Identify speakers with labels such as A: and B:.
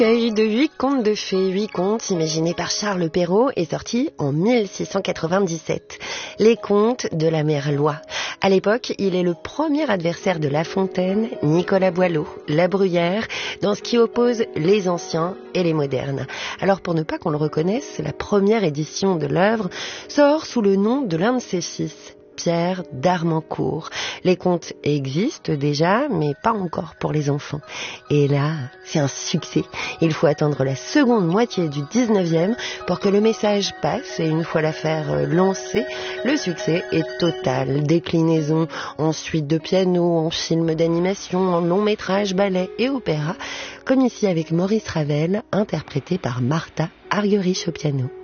A: Recueil de 8 contes de fées, 8 contes imaginés par Charles Perrault et sortis en 1697. Les contes de la mère Loi. À l'époque, il est le premier adversaire de La Fontaine, Nicolas Boileau, La Bruyère, dans ce qui oppose les anciens et les modernes. Alors pour ne pas qu'on le reconnaisse, la première édition de l'œuvre sort sous le nom de l'un de ses fils, Pierre d'Armancourt. Les contes existent déjà, mais pas encore pour les enfants. Et là, c'est un succès. Il faut attendre la seconde moitié du 19e pour que le message passe, et une fois l'affaire lancée, le succès est total. Déclinaison en suite de piano, en film d'animation, en long métrage, ballet et opéra, comme ici avec Maurice Ravel, interprété par Martha Argerich au piano.